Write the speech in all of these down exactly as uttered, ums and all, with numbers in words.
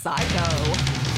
Psycho.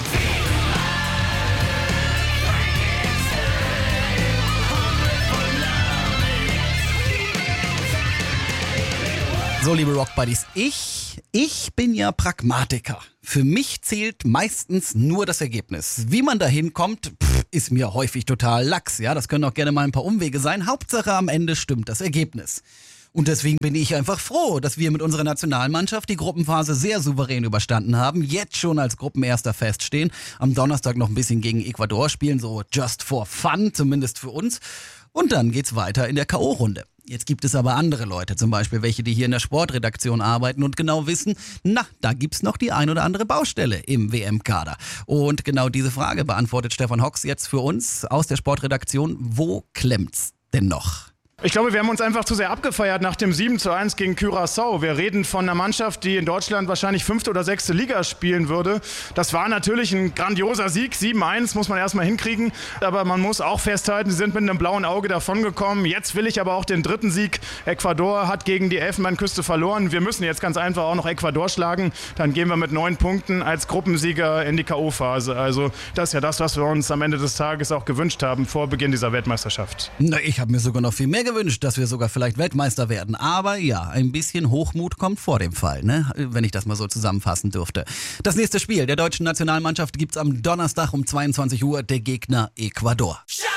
So, liebe Rock-Buddies, ich, ich bin ja Pragmatiker. Für mich zählt meistens nur das Ergebnis. Wie man da hinkommt, pff, ist mir häufig total lax. Ja, das können auch gerne mal ein paar Umwege sein. Hauptsache am Ende stimmt das Ergebnis. Und deswegen bin ich einfach froh, dass wir mit unserer Nationalmannschaft die Gruppenphase sehr souverän überstanden haben, jetzt schon als Gruppenerster feststehen, am Donnerstag noch ein bisschen gegen Ecuador spielen, so just for fun, zumindest für uns. Und dann geht's weiter in der K O-Runde. Jetzt gibt es aber andere Leute, zum Beispiel welche, die hier in der Sportredaktion arbeiten und genau wissen, na, da gibt's noch die ein oder andere Baustelle im W M-Kader. Und genau diese Frage beantwortet Stefan Hocks jetzt für uns aus der Sportredaktion. Wo klemmt's denn noch? Ich glaube, wir haben uns einfach zu sehr abgefeiert nach dem sieben zu eins gegen Curaçao. Wir reden von einer Mannschaft, die in Deutschland wahrscheinlich fünfte oder sechste Liga spielen würde. Das war natürlich ein grandioser Sieg. sieben eins muss man erstmal hinkriegen. Aber man muss auch festhalten, sie sind mit einem blauen Auge davongekommen. Jetzt will ich aber auch den dritten Sieg. Ecuador hat gegen die Elfenbeinküste verloren. Wir müssen jetzt ganz einfach auch noch Ecuador schlagen. Dann gehen wir mit neun Punkten als Gruppensieger in die K O-Phase. Also das ist ja das, was wir uns am Ende des Tages auch gewünscht haben vor Beginn dieser Weltmeisterschaft. Na, ich habe mir sogar noch viel mehr gewünscht, dass wir sogar vielleicht Weltmeister werden. Aber ja, ein bisschen Hochmut kommt vor dem Fall, ne? Wenn ich das mal so zusammenfassen dürfte. Das nächste Spiel der deutschen Nationalmannschaft gibt's am Donnerstag um zweiundzwanzig Uhr, der Gegner Ecuador.